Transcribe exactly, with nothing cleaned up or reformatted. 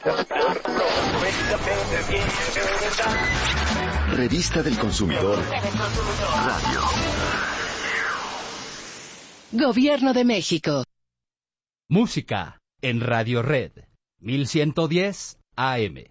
Revista del Consumidor Radio. Gobierno de México. Música en Radio Red, mil ciento diez A M.